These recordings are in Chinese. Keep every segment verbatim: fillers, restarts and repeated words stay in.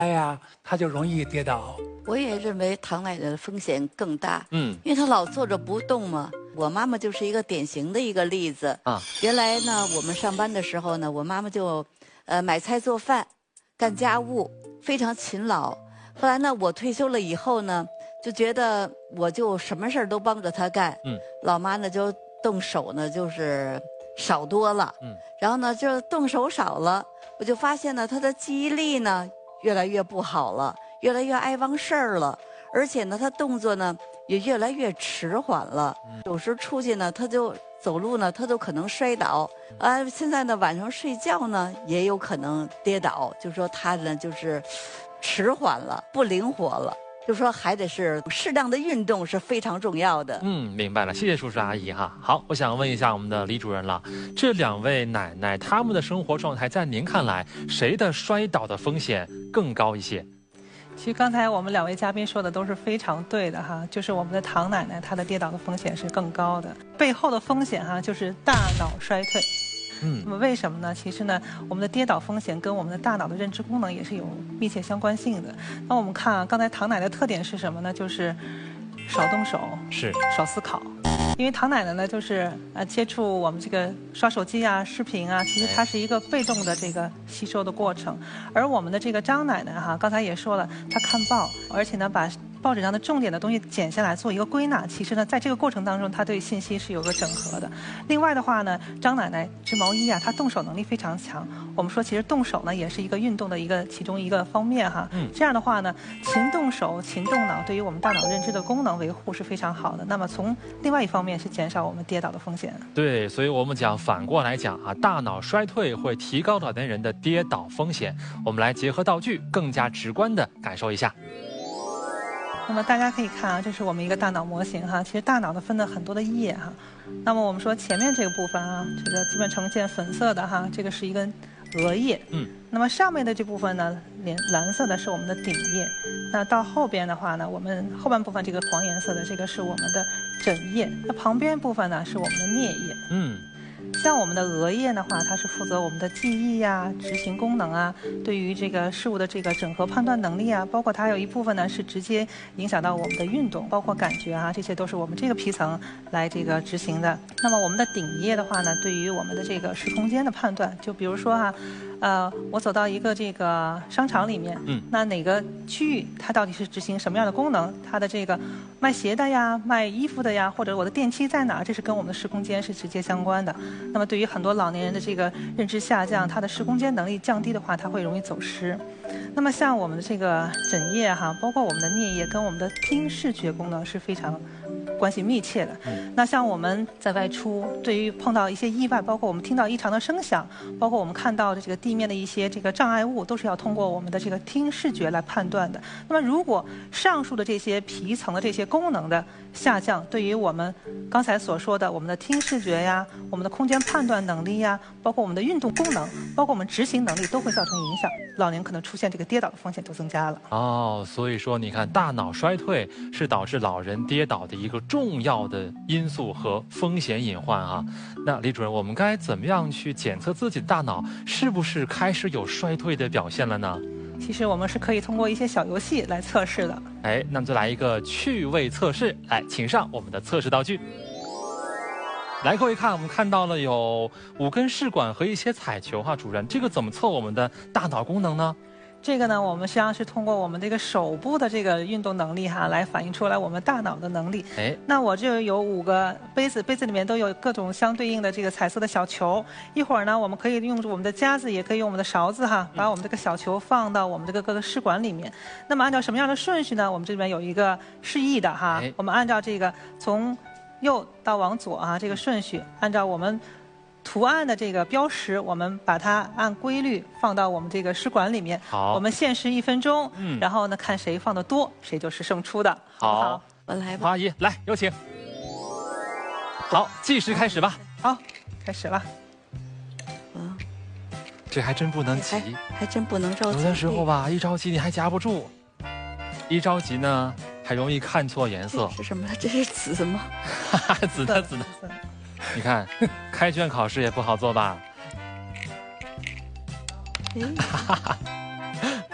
哎呀，他就容易跌倒。 我也认为唐奶奶的风险更大， 嗯， 因为她老坐着不动嘛。我妈妈就是一个典型的一个例子啊。 原来呢，我们上班的时候呢，我妈妈就，呃，买菜做饭，干家务，非常勤劳。后来呢，我退休了以后呢，就觉得我就什么事儿都帮着她干。 嗯， 老妈呢就动手呢就是少多了。 嗯， 然后呢就动手少了，我就发现呢她的记忆力呢越来越不好了。越来越爱忘事儿了，而且呢，他动作呢也越来越迟缓了。有时出去呢，他就走路呢，他都可能摔倒。啊，现在呢，晚上睡觉呢，也有可能跌倒。就说他呢，就是迟缓了，不灵活了。就说还得是适当的运动是非常重要的。 嗯，明白了，谢谢叔叔阿姨哈。好，我想问一下我们的李主任了，这两位奶奶他们的生活状态，在您看来，谁的摔倒的风险更高一些？ 其实刚才我们两位嘉宾说的都是非常对的哈，就是我们的唐奶奶她的跌倒的风险是更高的，背后的风险哈就是大脑衰退。 嗯， 那么为什么呢？其实呢，我们的跌倒风险跟我们的大脑的认知功能也是有密切相关性的。那我们看啊，刚才唐奶奶的特点是什么呢？就是少动手， 是少思考。因为唐奶奶呢，就是呃接触我们这个刷手机啊、视频啊，其实它是一个被动的这个吸收的过程。而我们的这个张奶奶哈，刚才也说了，她看报，而且呢把报纸上的重点的东西剪下来做一个归纳。其实呢，在这个过程当中，她对信息是有个整合的。另外的话呢，张奶奶织毛衣啊，她动手能力非常强。我们说，其实动手呢，也是一个运动的一个其中一个方面哈。 嗯。 这样的话呢，勤动手、勤动脑，对于我们大脑认知的功能维护是非常好的。那么从另外一方面是减少我们跌倒的风险。 对，所以我们讲反过来讲啊，大脑衰退会提高老年人的跌倒风险。我们来结合道具，更加直观的感受一下。 那么大家可以看啊，这是我们一个大脑模型哈。其实大脑呢分了很多的叶哈。那么我们说前面这个部分啊，这个基本呈现粉色的哈，这个是一根额叶。 嗯。 那么上面的这部分呢，蓝蓝色的是我们的顶叶。那到后边的话呢，我们后半部分这个黄颜色的这个是我们的枕叶。那旁边部分呢是我们的颞叶。 嗯。 像我们的额叶的话，它是负责我们的记忆呀、执行功能啊，对于这个事物的这个整合判断能力啊，包括它有一部分呢是直接影响到我们的运动，包括感觉啊，这些都是我们这个皮层来这个执行的。那么我们的顶叶的话呢，对于我们的这个时空间的判断，就比如说哈、啊，呃，我走到一个这个商场里面， 嗯， 那哪个区域它到底是执行什么样的功能？它的这个卖鞋的呀、卖衣服的呀，或者我的电梯在哪儿？这是跟我们的时空间是直接相关的。那么对于很多老年人的这个认知下降，他的时空间能力降低的话，他会容易走失。那么像我们的这个枕叶哈，包括我们的颞叶，跟我们的听视觉功能是非常关系密切的。那像我们在外出，对于碰到一些意外，包括我们听到异常的声响，包括我们看到的这个地面的一些这个障碍物，都是要通过我们的这个听视觉来判断的。那么如果上述的这些皮层的这些功能的下降，对于我们刚才所说的我们的听视觉呀、我们的空间判断能力呀，包括我们的运动功能，包括我们执行能力，都会造成影响。老年可能出现这个跌倒的风险就增加了。 哦，所以说你看，大脑衰退是导致老人跌倒的一个重要的因素和风险隐患啊。那李主任，我们该怎么样去检测自己的大脑是不是开始有衰退的表现了呢？ 其实我们是可以通过一些小游戏来测试的。 哎，那么就来一个趣味测试，来，请上我们的测试道具。来，各位看，我们看到了有五根试管和一些彩球哈，主任，这个怎么测我们的大脑功能呢？ 这个呢，我们实际上是通过我们这个手部的这个运动能力哈，来反映出来我们大脑的能力。 哎， 那我这有五个杯子，杯子里面都有各种相对应的这个彩色的小球。一会儿呢，我们可以用我们的夹子，也可以用我们的勺子哈，把我们这个小球放到我们这个各个试管里面。那么按照什么样的顺序呢？我们这边有一个示意的哈， 哎、 我们按照这个从右到往左啊，这个顺序，按照我们图案的这个标识，我们把它按规律放到我们这个试管里面。 好， 我们限时一分钟， 嗯， 然后呢，看谁放的多，谁就是胜出的。 好， 好不好？ 我来吧。 阿姨，来，有请。好，计时开始吧。 好，开始了。 嗯， 这还真不能急， 还, 还真不能着急。 有的时候吧，一着急你还夹不住，一着急呢。还容易看错颜色。 是什么？这是紫吗？ 哈哈，紫的紫的。你看，开卷考试也不好做吧？ 哎， 还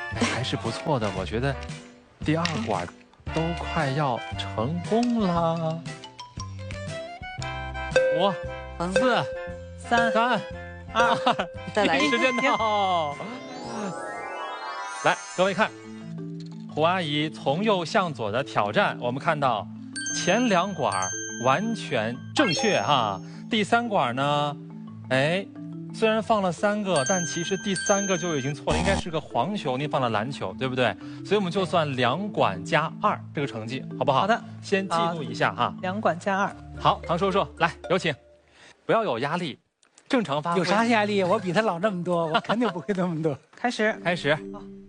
是不错的，我觉得第二管都快要成功了。五、 嗯四、 三三、 二， 再来一时间到。来，各位看，胡阿姨从右向左的挑战，我们看到前两管完全正确哈，第三管呢，哎。虽然放了三个，但其实第三个就已经错了，应该是个黄球，您放了蓝球，对不对？所以我们就算两管加二这个成绩，好不好？ 好的， 先记录一下哈。 两管加二。 好，唐叔叔来，有请，不要有压力，正常发挥。 有啥压力？我比他老这么多，我肯定不会那么多。 开始， 开始。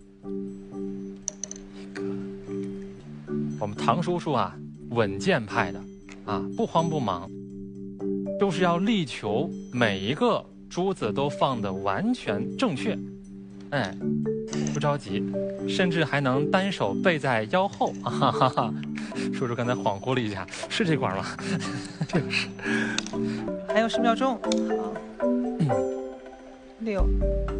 我们唐叔叔啊，稳健派的，啊，不慌不忙，就是要力求每一个珠子都放得完全正确，哎，不着急，甚至还能单手背在腰后，哈哈哈。叔叔刚才恍惚了一下，是这管吗？就是。 还有十秒钟，好，六、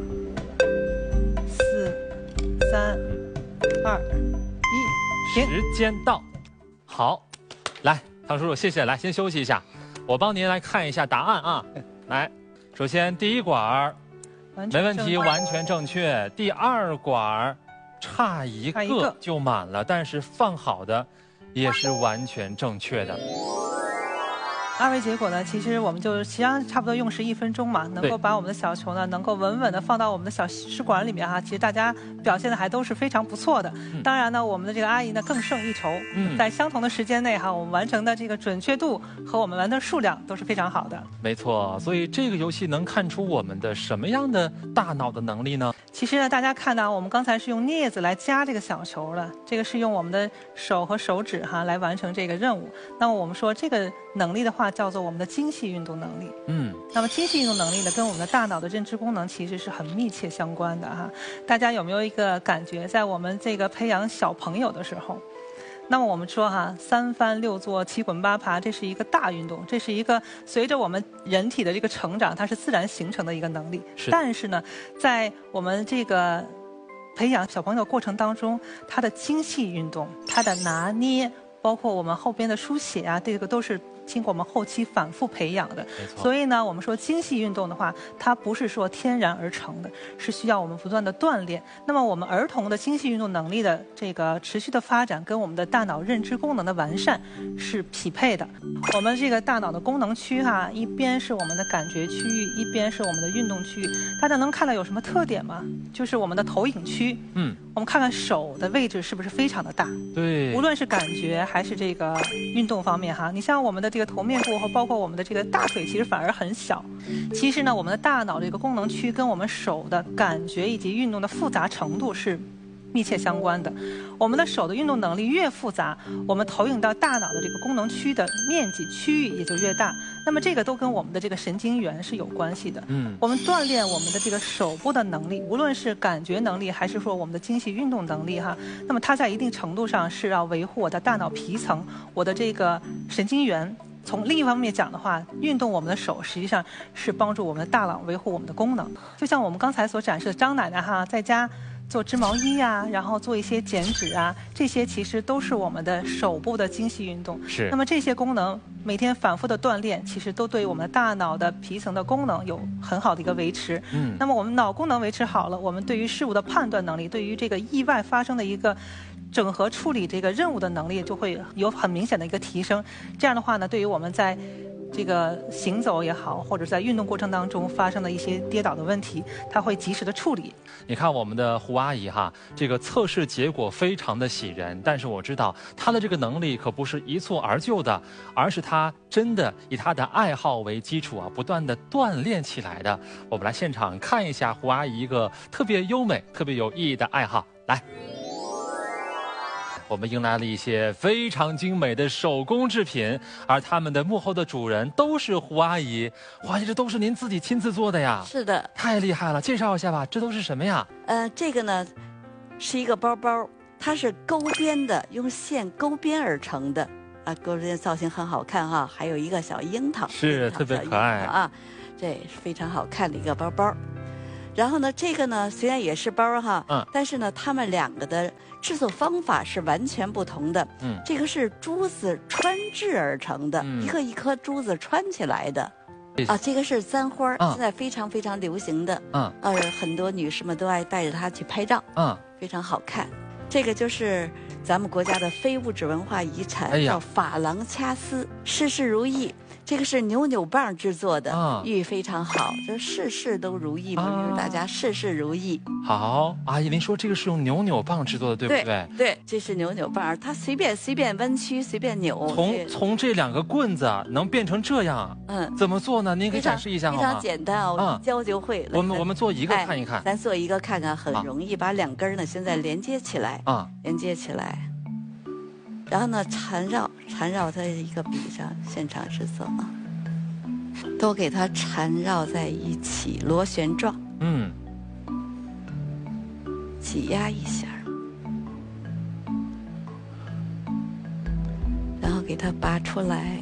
四、三、二、一，停。 时间到，好，来，唐叔叔，谢谢，来先休息一下，我帮您来看一下答案啊，来。首先，第一管没问题，完全正确。第二管差一个就满了，但是放好的也是完全正确的。 二位结果呢，其实我们就实际上差不多用时一分钟嘛，能够把我们的小球呢，能够稳稳的放到我们的小试管里面哈。其实大家表现的还都是非常不错的。嗯、当然呢，我们的这个阿姨呢更胜一筹，嗯、在相同的时间内哈，我们完成的这个准确度和我们玩的数量都是非常好的。 没错，所以这个游戏能看出我们的什么样的大脑的能力呢？ 其实呢，大家看到我们刚才是用镊子来夹这个小球了，这个是用我们的手和手指哈来完成这个任务。那么我们说这个能力的话，叫做我们的精细运动能力。嗯，那么精细运动能力呢，跟我们的大脑的认知功能其实是很密切相关的哈。大家有没有一个感觉，在我们这个培养小朋友的时候，那么我们说哈，三翻六坐七滚八爬，这是一个大运动，这是一个随着我们人体的这个成长，它是自然形成的一个能力。是。但是呢，在我们这个培养小朋友的过程当中，他的精细运动，他的拿捏，包括我们后边的书写啊，这个都是经过我们后期反复培养的。所以呢，我们说精细运动的话，它不是说天然而成的，是需要我们不断的锻炼。那么我们儿童的精细运动能力的这个持续的发展，跟我们的大脑认知功能的完善是匹配的。我们这个大脑的功能区哈、啊，一边是我们的感觉区域，一边是我们的运动区域。大家能看到有什么特点吗？就是我们的投影区。嗯。我们看看手的位置是不是非常的大？对。无论是感觉还是这个运动方面哈，你像我们的这个头面部和包括我们的这个大腿，其实反而很小。其实呢，我们的大脑这个功能区跟我们手的感觉以及运动的复杂程度是密切相关的。我们的手的运动能力越复杂，我们投影到大脑的这个功能区的面积区域也就越大。那么这个都跟我们的这个神经元是有关系的。嗯，我们锻炼我们的这个手部的能力，无论是感觉能力还是说我们的精细运动能力哈，那么它在一定程度上是要维护我的大脑皮层，我的这个神经元。从另一方面讲的话，运动我们的手实际上是帮助我们的大脑维护我们的功能。就像我们刚才所展示的张奶奶哈，在家做织毛衣呀、啊，然后做一些剪纸啊，这些其实都是我们的手部的精细运动。是。那么这些功能每天反复的锻炼，其实都对我们大脑的皮层的功能有很好的一个维持。嗯。那么我们脑功能维持好了，我们对于事物的判断能力，对于这个意外发生的一个整合处理这个任务的能力就会有很明显的一个提升。这样的话呢，对于我们在这个行走也好，或者在运动过程当中发生的一些跌倒的问题，它会及时的处理。 你看我们的胡阿姨哈，这个测试结果非常的喜人，但是我知道她的这个能力可不是一蹴而就的，而是她真的以她的爱好为基础啊，不断的锻炼起来的。我们来现场看一下胡阿姨一个特别优美、特别有意义的爱好，来。我们迎来了一些非常精美的手工制品，而他们的幕后的主人都是胡阿姨。胡阿姨，这都是您自己亲自做的呀？是的，太厉害了！介绍一下吧，这都是什么呀？ 呃，这个呢，是一个包包，它是钩边的，用线钩边而成的。啊，钩边造型很好看哈，还有一个小樱桃， 是特别可爱啊，这是非常好看的一个包包。 然后呢，这个呢虽然也是包哈， 嗯但是呢，它们两个的制作方法是完全不同的。 嗯， 这个是珠子穿制而成的， 嗯一颗一颗珠子穿起来的。啊，这个是簪花， 嗯现在非常非常流行的。 嗯呃，很多女士们都爱带着它去拍照， 嗯， 非常好看。这个就是咱们国家的非物质文化遗产， 哎呀叫珐琅掐丝，事事如意。这个是扭扭棒制作的， 啊寓意非常好，就是事事都如意嘛， 啊祝大家事事如意。 好，阿姨，您说这个是用扭扭棒制作的，对不对？ 对，这是扭扭棒，它随便随便弯曲，随便扭。 从对从这两个棍子能变成这样， 嗯， 怎么做呢？您给非常展示一下好非常吗？ 简单哦， 嗯一教就会。 我们来我们做一个哎看一看咱做一个看看，很啊容易，把两根呢现在连接起来， 啊。 连接起来，然后呢缠绕缠绕在一个笔上，现场制作啊，都给它缠绕在一起，螺旋状， 嗯， 挤压一下，然后给它拔出来。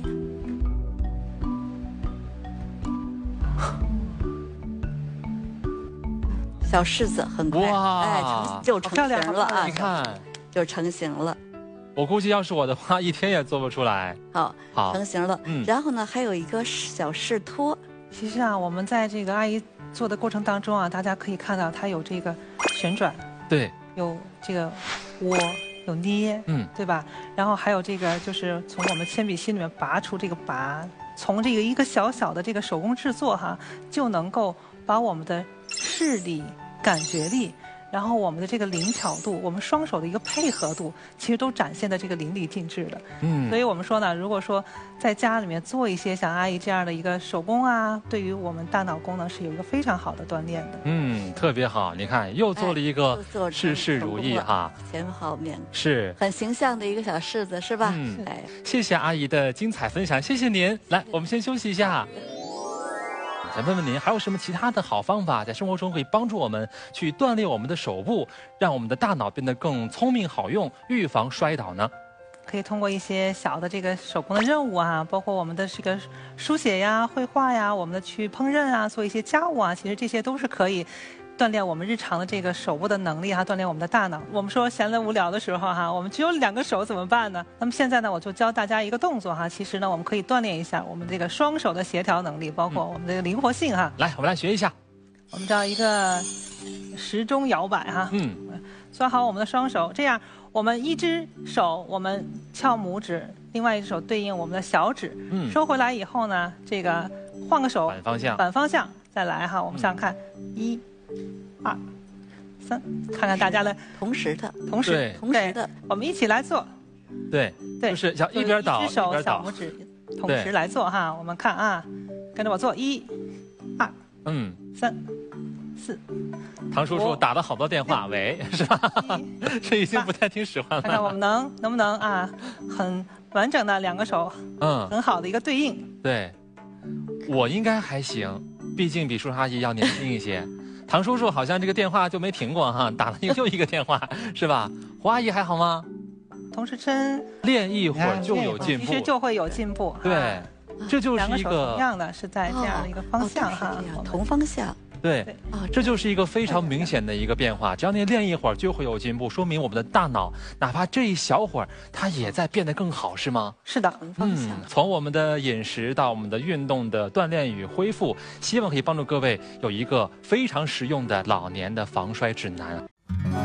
小柿子很快， 哇哎，成就成漂亮型了啊！ 你看， 就成型了。 我估计要是我的话，一天也做不出来。 好， 好成，型了。 嗯然后呢，还有一个小饰托， 其实啊，我们在这个阿姨做的过程当中啊，大家可以看到它有这个旋转， 对， 有这个窝，有捏， 嗯， 对吧？然后还有这个就是从我们铅笔芯里面拔出这个拔，从这个一个小小的这个手工制作哈，就能够把我们的视力、感觉力，然后我们的这个灵巧度，我们双手的一个配合度，其实都展现的这个淋漓尽致的。 嗯， 所以我们说呢，如果说在家里面做一些像阿姨这样的一个手工啊，对于我们大脑功能是有一个非常好的锻炼的。 嗯，特别好。你看，又做了一个哎又做成事事如意哈， 前后面是。 很形象的一个小柿子，是吧？ 嗯哎， 谢谢阿姨的精彩分享，谢谢您。来，我们先休息一下。想问问您，还有什么其他的好方法，在生活中可以帮助我们去锻炼我们的手部，让我们的大脑变得更聪明好用，预防摔倒呢？ 可以通过一些小的这个手工的任务啊，包括我们的这个书写呀、绘画呀，我们的去烹饪啊，做一些家务啊，其实这些都是可以锻炼我们日常的这个手部的能力哈、锻炼我们的大脑。我们说闲得无聊的时候哈、我们只有两个手怎么办呢？那么现在呢，我就教大家一个动作哈，其实呢，我们可以锻炼一下我们这个双手的协调能力，包括我们这个灵活性哈。 来，我们来学一下。 我们找一个时钟摇摆哈， 嗯， 抓好我们的双手，这样我们一只手我们翘拇指，另外一只手对应我们的小指， 嗯收回来以后呢，这个换个手， 反方向。 反方向再来哈，我们想想看，一、二、三，看看大家的同时的， 同时对， 同时的， 我们一起来做， 对， 对， 就是像一边倒一只手一边倒小拇。指同时来做哈，我们看啊，跟着我做，一、二、 嗯， 三、四。 唐叔叔打了好多电话，喂，是吧？这已经不太听使唤看看我了。 们能能不能啊，很完整的两个手， 嗯， 很好的一个对应。 对，我应该还行，毕竟比叔叔阿姨要年轻一些。唐叔叔好像这个电话就没停过哈，打了一个又一个电话，是吧？胡阿姨还好吗？ 同时针练一会儿就有进步其实，就会有进步。 对啊， 这就是两个手一个同样的是在这样的一个方向哈哦哦都是这，样我们同方向。 对。 哦， 这就是一个非常明显的一个变化，只要你练一会儿就会有进步，说明我们的大脑哪怕这一小会儿，它也在变得更好，是吗？ 是的。 同方向。 从我们的饮食到我们的运动的锻炼与恢复，希望可以帮助各位有一个非常实用的老年的防摔指南。